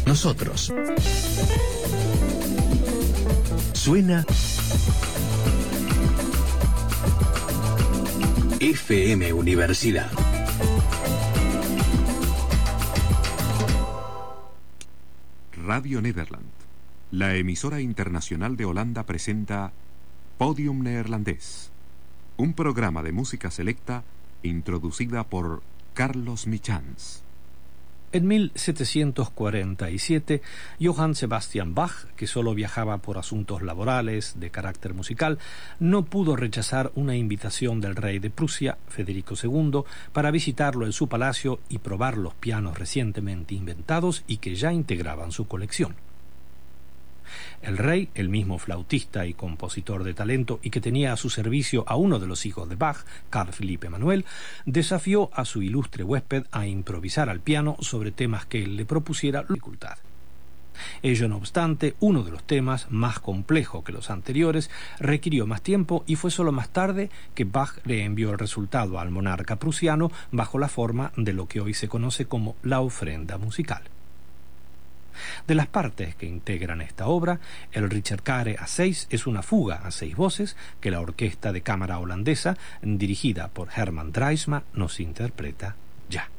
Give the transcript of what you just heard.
nosotros. Suena FM Universidad. Radio Nederland, la emisora internacional de Holanda, presenta Podium Neerlandés, un programa de música selecta introducida por Carlos Michans. En 1747, Johann Sebastian Bach, que solo viajaba por asuntos laborales de carácter musical, no pudo rechazar una invitación del rey de Prusia, Federico II, para visitarlo en su palacio y probar los pianos recientemente inventados y que ya integraban su colección. El rey, el mismo flautista y compositor de talento y que tenía a su servicio a uno de los hijos de Bach, Carl Philipp Emanuel, desafió a su ilustre huésped a improvisar al piano sobre temas que él le propusiera la dificultad. Ello no obstante, uno de los temas, más complejo que los anteriores, requirió más tiempo y fue solo más tarde que Bach le envió el resultado al monarca prusiano bajo la forma de lo que hoy se conoce como la ofrenda musical. De las partes que integran esta obra, el Ricercare A6 es una fuga a 6 voces que la orquesta de cámara holandesa, dirigida por Herman Drijsma, nos interpreta ya.